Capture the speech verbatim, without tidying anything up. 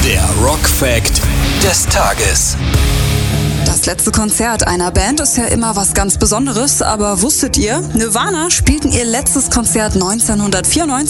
Der Rock Fact des Tages. Das letzte Konzert einer Band ist ja immer was ganz Besonderes, aber wusstet ihr, Nirvana spielten ihr letztes Konzert neunzehnhundertvierundneunzig